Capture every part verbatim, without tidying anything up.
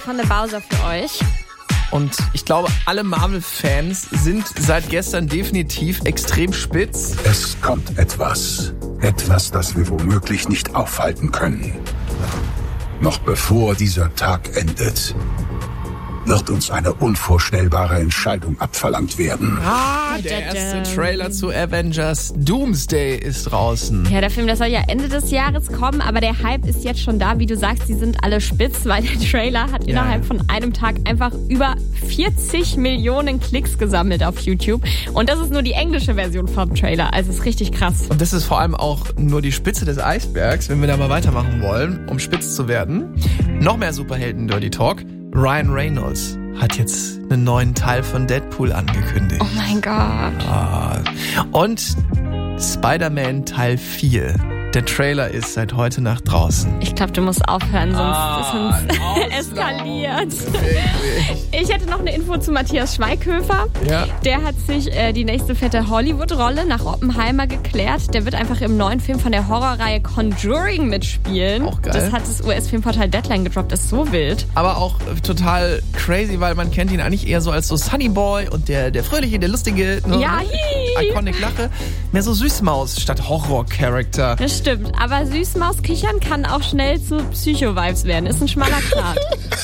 Von der Bowser für euch. Und ich glaube, alle Marvel-Fans sind seit gestern definitiv extrem spitz. Es kommt etwas. Etwas, das wir womöglich nicht aufhalten können. Noch bevor dieser Tag endet, wird uns eine unvorstellbare Entscheidung abverlangt werden. Ah, der erste Trailer zu Avengers Doomsday ist draußen. Ja, der Film, der soll ja Ende des Jahres kommen, aber der Hype ist jetzt schon da. Wie du sagst, die sind alle spitz, weil der Trailer hat ja. innerhalb von einem Tag einfach über vierzig Millionen Klicks gesammelt auf YouTube. Und das ist nur die englische Version vom Trailer. Also es ist richtig krass. Und das ist vor allem auch nur die Spitze des Eisbergs, wenn wir da mal weitermachen wollen, um spitz zu werden. Noch mehr Superhelden-Dirty Talk. Ryan Reynolds hat jetzt einen neuen Teil von Deadpool angekündigt. Oh mein Gott. Ah. Und Spider-Man Teil vier. Der Trailer ist seit heute Nacht draußen. Ich glaube, du musst aufhören, sonst ah, ist es eskaliert. Ich hätte noch eine Info zu Matthias Schweighöfer. Ja. Der hat sich äh, die nächste fette Hollywood-Rolle nach Oppenheimer geklärt. Der wird einfach im neuen Film von der Horrorreihe Conjuring mitspielen. Auch geil. Das hat das U S-Filmportal Deadline gedroppt. Das ist so wild. Aber auch total crazy, weil man kennt ihn eigentlich eher so als so Sunny Boy und der, der fröhliche, der lustige, ne? Ja, hi. Iconic Lache. Mehr so Süßmaus statt Horror-Charakter. Das stimmt, aber Süßmaus kichern kann auch schnell zu Psycho-Vibes werden. Ist ein schmaler Grat.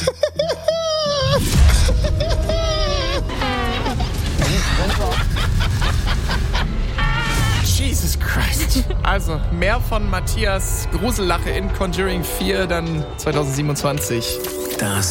Jesus Christ. Also, mehr von Matthias Grusellache in Conjuring vier dann zwanzig siebenundzwanzig. Das